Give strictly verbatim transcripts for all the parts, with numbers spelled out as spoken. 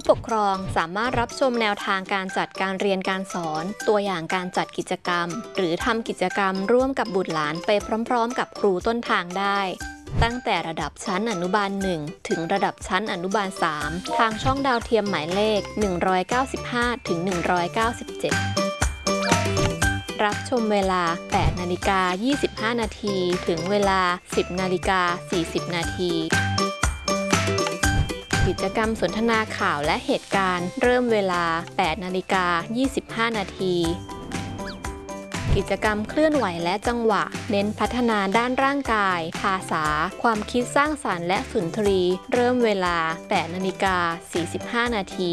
ปกครองสามารถรับชมแนวทางการจัดการเรียนการสอนตัวอย่างการจัดกิจกรรมหรือทำกิจกรรมร่วมกับบุตรหลานไปพร้อมๆกับครูต้นทางได้ตั้งแต่ระดับชั้นอนุบาลหนึ่งถึงระดับชั้นอนุบาลสามทางช่องดาวเทียมหมายเลขหนึ่งร้อยเก้าสิบห้าถึงหนึ่งร้อยเก้าสิบเจ็ดรับชมเวลา แปดนาฬิกายี่สิบห้า นาทีถึงเวลา สิบนาฬิกาสี่สิบ นาทีกิจกรรมสนทนาข่าวและเหตุการณ์เริ่มเวลา แปดนาฬิกายี่สิบห้า นาทีกิจกรรมเคลื่อนไหวและจังหวะเน้นพัฒนาด้านร่างกายภาษาความคิดสร้างสรรค์และสุนทรีเริ่มเวลา แปดนาฬิกาสี่สิบห้า นาที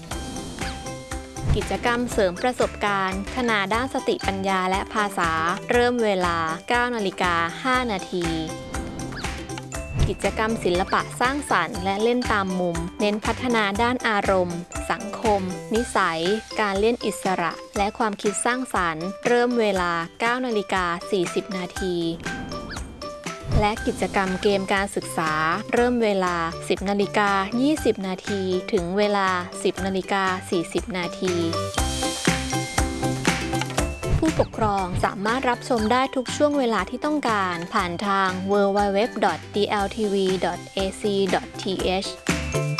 กิจกรรมเสริมประสบการณ์พัฒนาด้านสติปัญญาและภาษาเริ่มเวลา เก้านาฬิกาห้า นาทีกิจกรรมศิลปะสร้างสรรค์และเล่นตามมุมเน้นพัฒนาด้านอารมณ์สังคมนิสัยการเล่นอิสระและความคิดสร้างสรรค์เริ่มเวลา เก้านาฬิกาสี่สิบ นาทีและกิจกรรมเกมการศึกษาเริ่มเวลา สิบนาฬิกายี่สิบ นาทีถึงเวลา สิบนาฬิกาสี่สิบ นาทีผู้ปกครองสามารถรับชมได้ทุกช่วงเวลาที่ต้องการผ่านทาง ดับเบิลยู ดับเบิลยู ดับเบิลยู ดอท ดี แอล ที วี ดอท เอ ซี ดอท ที เอช